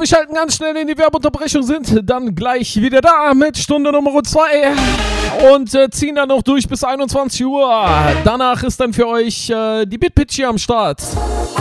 wir schalten ganz schnell in die Werbeunterbrechung, sind dann gleich wieder da mit Stunde Nummer 2 und ziehen dann noch durch bis 21 Uhr. Danach ist dann für euch die BitPitch hier am Start.